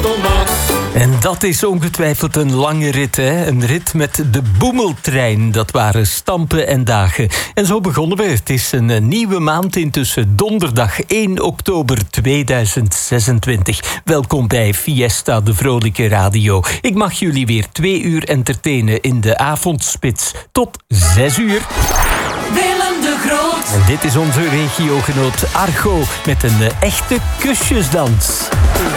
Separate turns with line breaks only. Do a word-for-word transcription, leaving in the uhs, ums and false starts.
automaat.
En dat is ongetwijfeld een lange rit, hè? Een rit met de Boemeltrein. Dat waren stampen en dagen. En zo begonnen we. Het is een nieuwe maand intussen. Donderdag één oktober tweeduizend zesentwintig. Welkom bij Fiesta, de vrolijke radio. Ik mag jullie weer twee uur entertainen in de avondspits. Tot zes uur.
Willem de Groot.
En dit is onze regiogenoot Argo met een echte kusjesdans.